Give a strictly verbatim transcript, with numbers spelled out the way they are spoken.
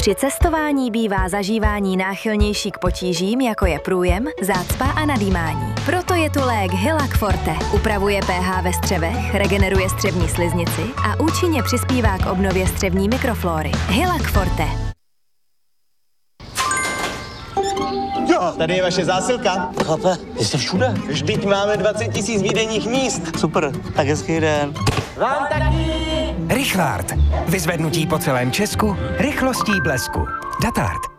Při cestování bývá zažívání náchylnější k potížím, jako je průjem, zácpa a nadýmání. Proto je tu lék Hylac Forte. Upravuje pH ve střevech, regeneruje střevní sliznici a účinně přispívá k obnově střevní mikroflóry. Hylac Forte. Jo, tady je vaše zásilka. Chlape, jste všude? Vždyť máme dvacet tisíc výdejních míst. Super, tak hezký den. Vám taky. Richvard. Vyzvednutí po celém Česku rychlostí blesku. Datard.